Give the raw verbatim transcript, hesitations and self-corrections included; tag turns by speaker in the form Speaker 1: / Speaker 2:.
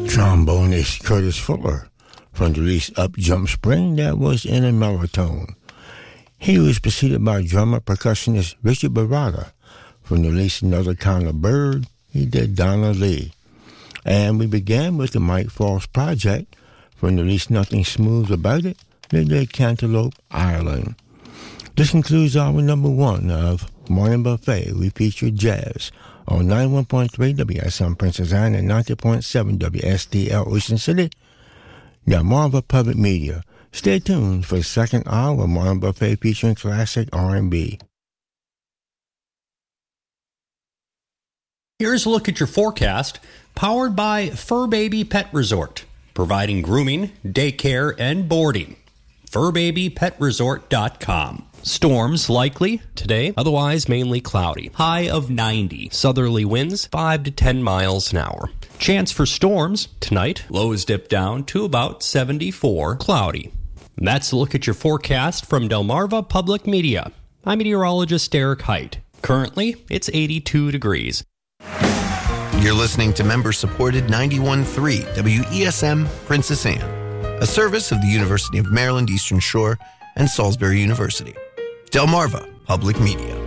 Speaker 1: Trombonist Curtis Fuller from the release Up Jump Spring that was in a melotone. He was preceded by drummer percussionist Richard Barada from the release Another Kind of Bird. He did Donna Lee. And we began with the Mike Frost Project from the release Nothing Smooth About It. They did Cantaloupe Island. This concludes our number one of Morning Buffet. We featured jazz on ninety-one point three W S M Princess Anne and ninety point seven W S D L Ocean City. Delmarva Public Media. Stay tuned for the second hour of Morning Buffet featuring classic R and B.
Speaker 2: Here's a look at your forecast, powered by Fur Baby Pet Resort, providing grooming, daycare, and boarding. fur baby pet resort dot com. Storms likely today, otherwise mainly cloudy. High of ninety. Southerly winds five to ten miles an hour. Chance for storms tonight. Lows dip down to about seventy-four. Cloudy. And that's a look at your forecast from Delmarva Public Media. I'm meteorologist Derek Height. Currently, it's eighty-two degrees.
Speaker 3: You're listening to member-supported ninety-one point three W E S M Princess Anne, a service of the University of Maryland Eastern Shore and Salisbury University. Delmarva Public Media.